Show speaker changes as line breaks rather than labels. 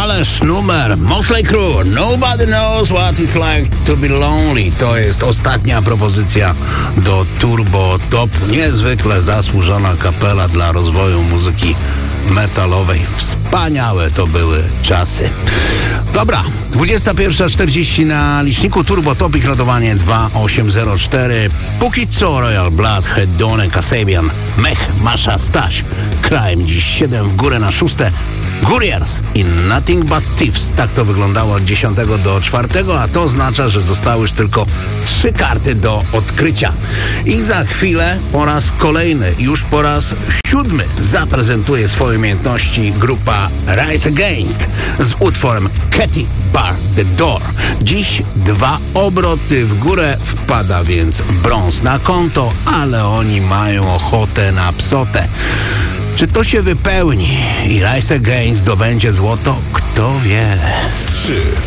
Ależ numer Motley Crue, Nobody Knows What It's Like to Be Lonely. To jest ostatnia propozycja do Turbo Topu. Niezwykle zasłużona kapela dla rozwoju muzyki metalowej. Wspaniałe to były czasy. Dobra, 21:40 na liczniku Turbo Top, ich lodowanie 2804. Póki co Royal Blood, Hedone, Kasabian, Mech, Masza, Staś. Crime dziś 7 w górę na 6. Guriers i Nothing But Thieves. Tak to wyglądało od 10 do 4, a to oznacza, że zostały już tylko 3 karty do odkrycia. I za chwilę po raz kolejny, już po raz 7 zaprezentuje swoje umiejętności grupa Rise Against z utworem Katy Bar The Door. Dziś 2 obroty w górę, wpada więc brąz na konto, ale oni mają ochotę na psotę. Czy to się wypełni i Rise Against zdobędzie złoto? Kto wie.
3,